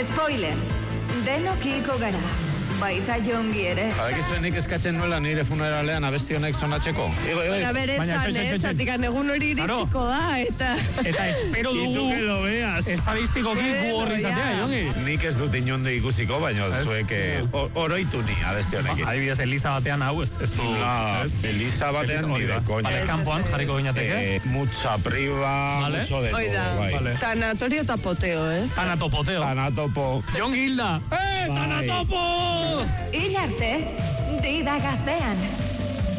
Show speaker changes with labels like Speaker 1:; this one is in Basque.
Speaker 1: Spoiler, denok hilko gara. Baita Jongi ere.
Speaker 2: Badakizuenik eskatzen nuela nire funeralean abesti honek sonatzeko.
Speaker 1: Baina bere esan, zatikan egun hori iritsiko da,
Speaker 3: Eta espero dugu estadistikoki gu horri izatea, Jongi.
Speaker 2: Nik ez dut inonde ikusiko, baina zuek oroitu ni abesti honekin.
Speaker 3: Adibidez, Eliza batean hau, ez du...
Speaker 2: Eliza batean ni de koña.
Speaker 3: Vale, kanpoan jarriko gineateke.
Speaker 2: Mucha priva, mucho de todo.
Speaker 4: Tanatorio eta poteo, ez?
Speaker 2: Tanatopo.
Speaker 3: Jongi Hilda! Tanatopo!
Speaker 1: Hil arte, dida gaztean.